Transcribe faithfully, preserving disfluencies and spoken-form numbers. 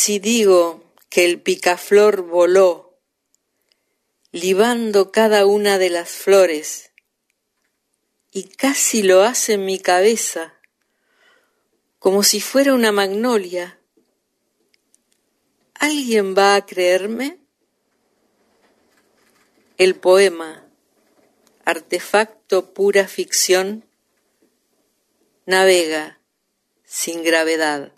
Si digo que el picaflor voló, libando cada una de las flores, y casi lo hace en mi cabeza, como si fuera una magnolia, ¿alguien va a creerme? El poema, artefacto pura ficción, navega sin gravedad.